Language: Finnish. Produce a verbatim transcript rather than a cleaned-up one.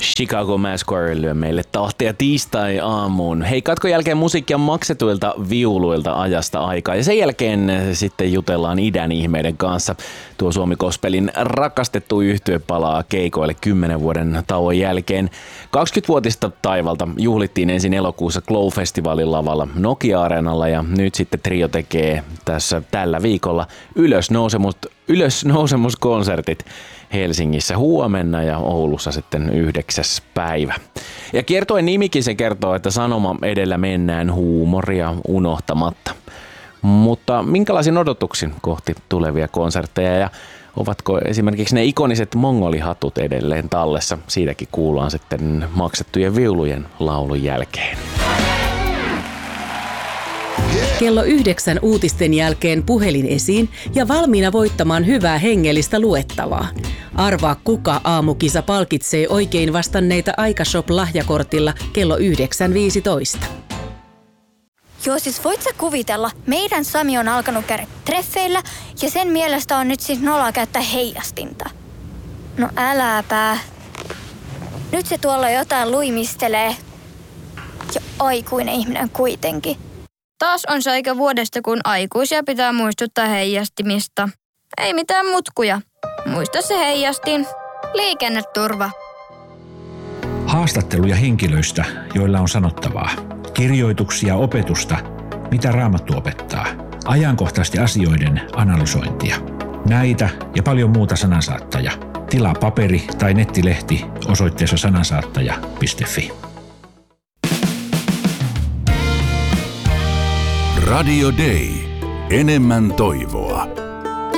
Chicago Mass Choir lyö meille tahtia tiistai-aamuun. Hei, katkon jälkeen musiikkia maksetuilta viuluilta ajasta aikaa ja sen jälkeen sitten jutellaan idän ihmeiden kanssa. Tuo Suomi Gospelin rakastettu yhtye palaa keikoille kymmenen vuoden tauon jälkeen. kaksikymmenvuotista taivalta juhlittiin ensin elokuussa Glow-festivaalin lavalla Nokia-areenalla ja nyt sitten trio tekee tässä tällä viikolla ylösnousemus, ylösnousemuskonsertit Helsingissä huomenna ja Oulussa sitten yhdeksäs päivä. Ja kiertueen nimikin se kertoo, että sanoma edellä mennään huumoria unohtamatta. Mutta minkälaisin odotuksin kohti tulevia konsertteja ja ovatko esimerkiksi ne ikoniset mongolihatut edelleen tallessa? Siitäkin kuullaan sitten maksettujen viulujen laulun jälkeen. Kello yhdeksän uutisten jälkeen puhelin esiin ja valmiina voittamaan hyvää hengellistä luettavaa. Arvaa, kuka aamukisa palkitsee oikein vastanneita Aikashop-lahjakortilla kello yhdeksän viisitoista. Joo, siis voit sä kuvitella, meidän Sami on alkanut käydä treffeillä ja sen mielestä on nyt siis noloa käyttää heijastinta. No äläpä. Nyt se tuolla jotain luimistelee. Ja aikuinen ihminen kuitenkin. Taas on se aika vuodesta, kun aikuisia pitää muistuttaa heijastimista. Ei mitään mutkuja. Muista se heijastin. Liikenneturva. Haastatteluja henkilöistä, joilla on sanottavaa. Kirjoituksia opetusta, mitä Raamattu opettaa. Ajankohtaisten asioiden analysointia. Näitä ja paljon muuta Sanansaattaja. Tilaa paperi- tai nettilehti osoitteessa sanansaattaja piste fi. Radio Day. Enemmän toivoa.